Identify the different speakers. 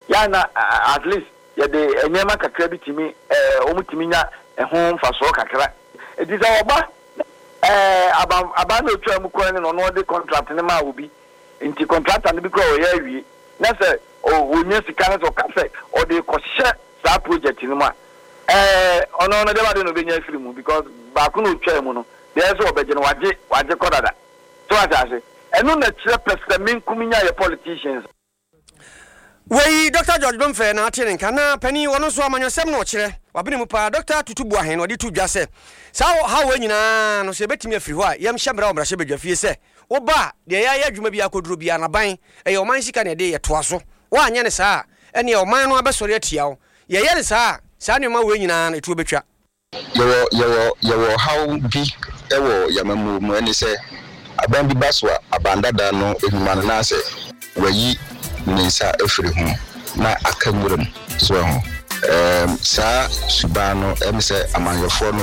Speaker 1: yana at least ya de enyema kakra bitimi omutimi nya ho mfaso kakra ediza oba aba no twa mu kwan no no de contract ne ma obi nti contractor ne bi ko ya wi na se onye sika ne so ka se o de ko hye sa project ni ma ono no de ba de no be nya free mu because ba ko no twa mu no there so obeje no waje kodada so atase enu na kire pesament kuminya ye politicians.
Speaker 2: Wey Dr. George Domfe na atene kana pani wono so amanyosem no kire wabene mu pa Dr. Tutubu ahen no de tu dwa se sa ha we nyina no se betimi afiri ho a yam hyebra omra hyebedwa fie se wo ba de ya adwuma bi akoduro bi anaban e ye oman sika ne de ye toaso wo anya ne saa ene ye oman no abesore atia wo ye ye ne saa ne ma we nyina na tu betwa
Speaker 3: yo how bi ewo yamamu mu ene se aban bi baswa abandada no ehumana na se wayi nisa efiri hu na akamuram so ho sa subano emse amanyofo